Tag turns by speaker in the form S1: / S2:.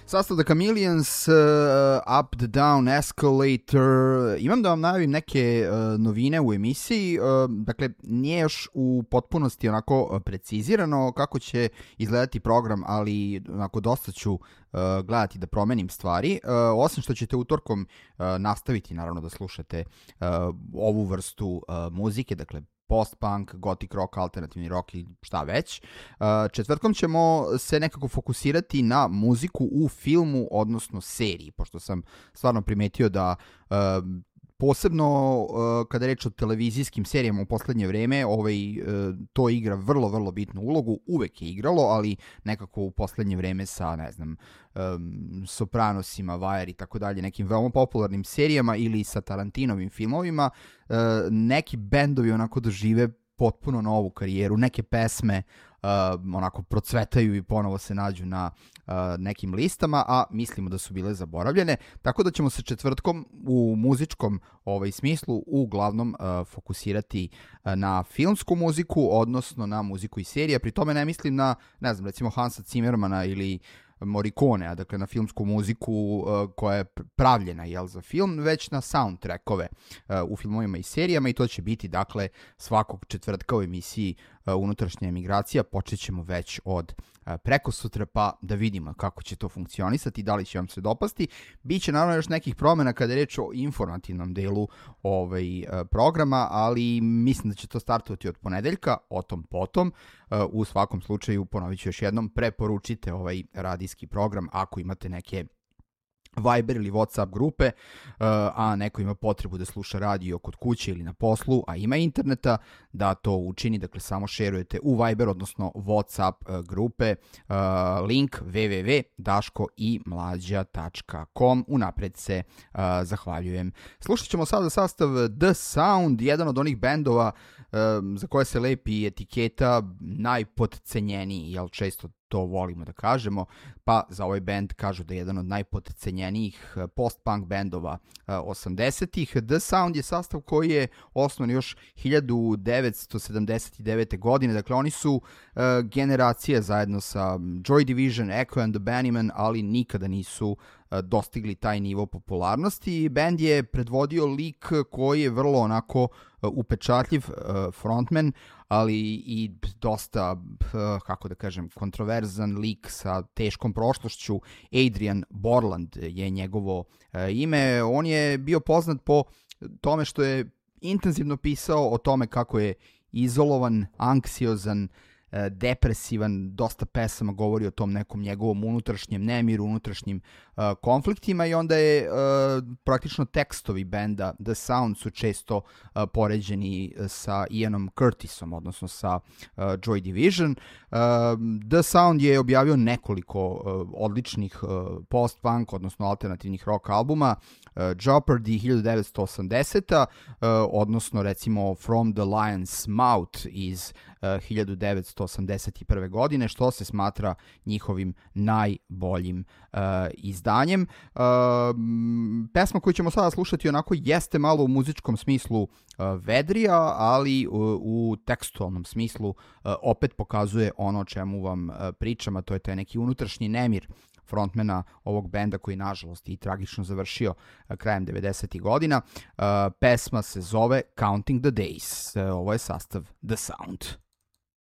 S1: Sastav The Chameleons, Up the Down Escalator. Imam da vam najavim neke novine u emisiji. Dakle, nije još u potpunosti onako precizirano kako će izgledati program, ali onako dosta ću gledati da promenim stvari. Osim što ćete utorkom nastaviti naravno da slušate ovu vrstu muzike, dakle post-punk, gothic rock, alternativni rock i šta već. Četvrtkom ćemo se nekako fokusirati na muziku u filmu, odnosno seriji, pošto sam stvarno primetio da posebno kada je reč o televizijskim serijama u poslednje vreme, to igra vrlo, vrlo bitnu ulogu. Uvek je igralo, ali nekako u poslednje vreme sa, ne znam, Sopranosima, Wire i tako dalje, nekim veoma popularnim serijama ili sa Tarantinovim filmovima, neki bendovi onako dožive potpuno novu karijeru, neke pesme onako procvetaju i ponovo se nađu na nekim listama, a mislimo da su bile zaboravljene, tako da ćemo se četvrtkom u muzičkom smislu uglavnom fokusirati na filmsku muziku, odnosno na muziku iz serija. Pri tome ne mislim na, ne znam, recimo Hansa Zimmermana ili Morriconea, dakle na filmsku muziku koja je pravljena za film, već na soundtrackove u filmovima i serijama, i to će biti dakle svakog četvrtka u emisiji Unutrašnja emigracija. Počet ćemo već od preko sutra, pa da vidimo kako će to funkcionisati, da li će vam se dopasti. Biće naravno još nekih promjena kada je reč o informativnom delu programa, ali mislim da će to startovati od ponedeljka, o tom potom. U svakom slučaju, ponovit ću još jednom, preporučite ovaj radijski program ako imate neke Viber ili WhatsApp grupe, a neko ima potrebu da sluša radio kod kuće ili na poslu, a ima interneta, da to učini. Dakle, samo šerujete u Viber, odnosno WhatsApp grupe, link www.daškoimlađa.com. Unapred se zahvaljujem. Slušat ćemo sada sastav The Sound, jedan od onih bendova za koje se lepi etiketa najpodcenjeniji, jel često to volimo da kažemo, pa za ovaj band kažu da je jedan od najpodcenjenijih post-punk bendova 80-ih. The Sound je sastav koji je osnovan još 1979. godine, dakle oni su generacija zajedno sa Joy Division, Echo and the Bunnymen, ali nikada nisu dostigli taj nivo popularnosti. Band je predvodio lik koji je vrlo onako upečatljiv frontman, ali i dosta, kako da kažem, kontroverzan lik sa teškom prošlošću. Adrian Borland je njegovo ime. On je bio poznat po tome što je intenzivno pisao o tome kako je izolovan, anksiozan, depresivan, dosta pesama govori o tom nekom njegovom unutrašnjem nemiru, unutrašnjim konfliktima, i onda je praktično tekstovi benda The Sound su često poređeni sa Ianom Curtisom, odnosno sa Joy Division. The Sound je objavio nekoliko odličnih post-punk, odnosno alternativnih rock albuma. Jeopardy 1980, odnosno recimo From the Lion's Mouth iz 1981. godine, što se smatra njihovim najboljim izdanjem. Pesma koju ćemo sada slušati onako jeste malo u muzičkom smislu vedrija, ali u tekstualnom smislu opet pokazuje ono o čemu vam pričam, a to je taj neki unutrašnji nemir frontmana ovog benda koji nažalost i tragično završio krajem 90. godina. Pesma se zove Counting the Days. Ovo je sastav The Sound.